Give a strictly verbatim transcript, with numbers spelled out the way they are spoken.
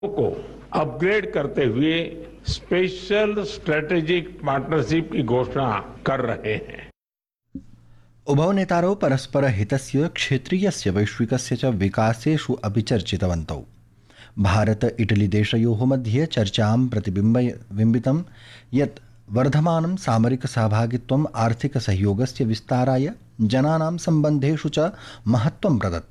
को अपग्रेड करते हुए स्पेशल स्ट्रेटेजिक पार्टनरशिप की घोषणा कर रहे हैं। उभौ नेतारौ परस्पर हितस्य क्षेत्रीयस्य वैश्विकस्य च विकासेषु अपि चर्चितवन्तौ। भारत इटली देशयोः मध्ये चर्चां प्रतिबिम्बितं यत् वर्धमानं सामरिक सहभागित्वम् आर्थिक सहयोगस्य विस्ताराय जनानां सम्बन्धेषु च महत्त्वं प्रदत्तम्।